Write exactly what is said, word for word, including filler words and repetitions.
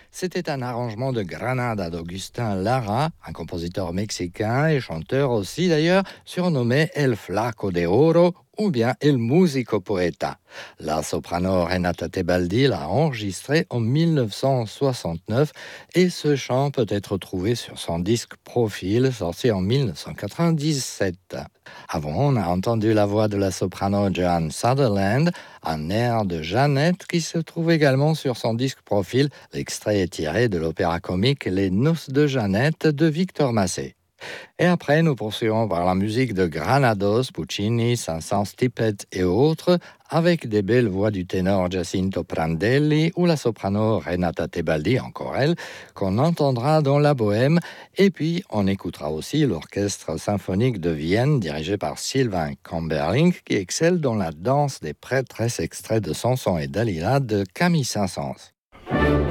C'était un arrangement de Granada d'Augustin Lara, un compositeur mexicain et chanteur aussi d'ailleurs, surnommé El Flaco de Oro ou bien El Musico Poeta. La soprano Renata Tebaldi l'a enregistré en mille neuf cent soixante-neuf et ce chant peut être trouvé sur son disque Profil sorti en mille neuf cent quatre-vingt-dix-sept. Avant, on a entendu la voix de la soprano Joan Sutherland, un air de Jeannette qui se trouve également sur son disque Profil. L'extrait est tiré de l'opéra comique Les Noces de Jeannette de Victor Massé. Et après, nous poursuivons par la musique de Granados, Puccini, Saint-Saëns, Tippett et autres, avec des belles voix du ténor Giacinto Prandelli ou la soprano Renata Tebaldi, encore elle, qu'on entendra dans la Bohème. Et puis, on écoutera aussi l'orchestre symphonique de Vienne, dirigé par Sylvain Camberling, qui excelle dans la danse des prêtresses, extrait de Samson et Dalila de Camille Saint-Saëns.